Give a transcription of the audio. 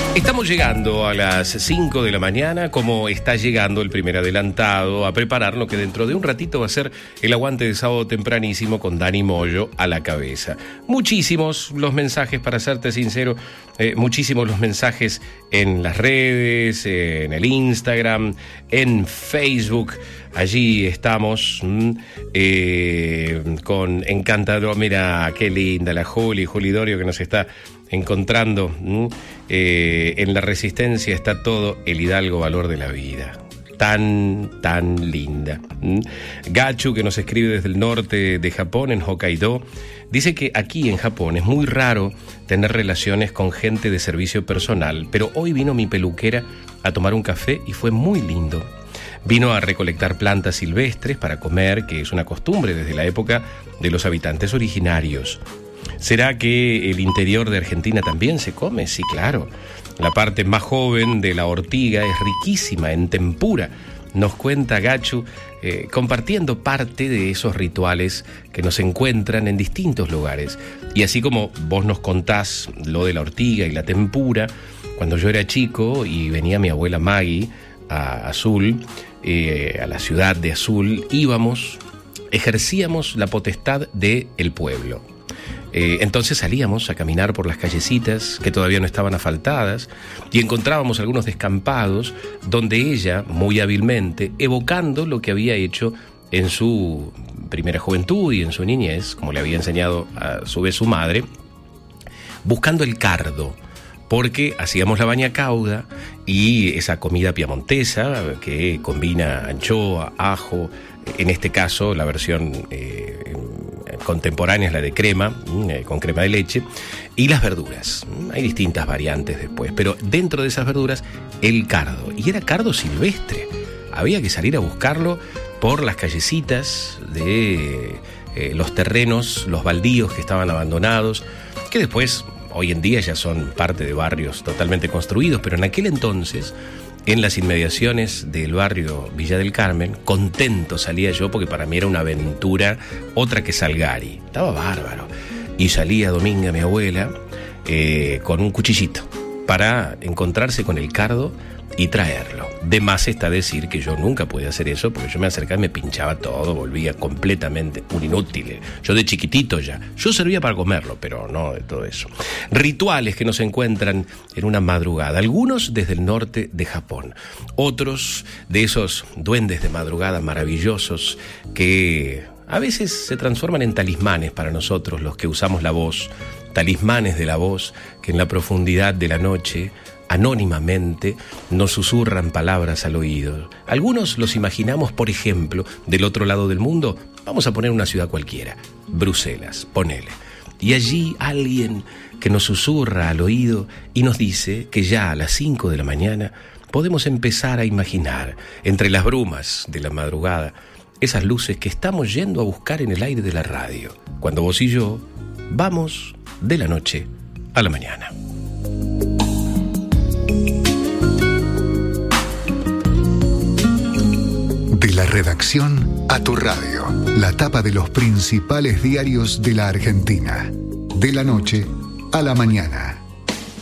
Estamos llegando a las 5 de la mañana, como está llegando el primer adelantado, a preparar lo que dentro de un ratito va a ser el aguante de sábado tempranísimo con Dani Moyo a la cabeza. Muchísimos los mensajes, para serte sincero, muchísimos los mensajes en las redes, en el Instagram, en Facebook. Allí estamos con Encantador. Mira, qué linda la Juli Dorio que nos está encontrando. En la Resistencia está todo el hidalgo valor de la vida. Tan linda. Gachu, que nos escribe desde el norte de Japón, en Hokkaido, dice que aquí en Japón es muy raro tener relaciones con gente de servicio personal, pero hoy vino mi peluquera a tomar un café y fue muy lindo. Vino a recolectar plantas silvestres para comer, que es una costumbre desde la época de los habitantes originarios. ¿Será que el interior de Argentina también se come? Sí, claro. La parte más joven de la ortiga es riquísima en tempura. Nos cuenta Gachu, compartiendo parte de esos rituales que nos encuentran en distintos lugares. Y así como vos nos contás lo de la ortiga y la tempura, cuando yo era chico y venía mi abuela Maggie a Azul, a la ciudad de Azul, ejercíamos la potestad del pueblo. Entonces salíamos a caminar por las callecitas que todavía no estaban asfaltadas y encontrábamos algunos descampados donde ella, muy hábilmente, evocando lo que había hecho en su primera juventud y en su niñez, como le había enseñado a su vez su madre, buscando el cardo, porque hacíamos la baña cauda y esa comida piamontesa que combina anchoa, ajo, en este caso la versión contemporánea es la de crema, con crema de leche, y las verduras. Hay distintas variantes después, pero dentro de esas verduras, el cardo. Y era cardo silvestre. Había que salir a buscarlo por las callecitas de los terrenos, los baldíos que estaban abandonados, que después, hoy en día, ya son parte de barrios totalmente construidos, pero en aquel entonces, en las inmediaciones del barrio Villa del Carmen, contento salía yo porque para mí era una aventura, otra que Salgari. Estaba bárbaro. Y salía Dominga, mi abuela, con un cuchillito para encontrarse con el cardo y traerlo. De más está decir que yo nunca pude hacer eso porque yo me acercaba y me pinchaba todo, volvía completamente un inútil. Yo de chiquitito ya. Yo servía para comerlo, pero no de todo eso. Rituales que nos encuentran en una madrugada. Algunos desde el norte de Japón. Otros de esos duendes de madrugada maravillosos que a veces se transforman en talismanes para nosotros, los que usamos la voz. Talismanes de la voz que en la profundidad de la noche, anónimamente, nos susurran palabras al oído. Algunos los imaginamos, por ejemplo, del otro lado del mundo. Vamos a poner una ciudad cualquiera, Bruselas, ponele. Y allí alguien que nos susurra al oído y nos dice que ya a las 5 de la mañana podemos empezar a imaginar, entre las brumas de la madrugada, esas luces que estamos yendo a buscar en el aire de la radio, cuando vos y yo vamos de la noche a la mañana. De la redacción a tu radio, la tapa de los principales diarios de la Argentina. De la noche a la mañana.